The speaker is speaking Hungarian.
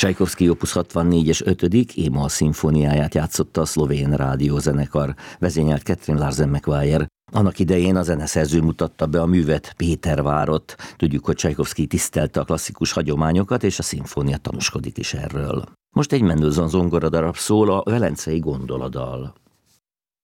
Csajkovszky Opus 64-es 5. E-moll szimfóniáját játszotta a szlovén rádiózenekar, vezényelt Katrin Larsen-McGuire. Annak idején a zeneszerző mutatta be a művet Pétervárott. Tudjuk, hogy Csajkovszky tisztelte a klasszikus hagyományokat, és a szimfónia tanúskodik is erről. Most egy Mendelssohn zongoradarab szól, a Velencei gondoladal.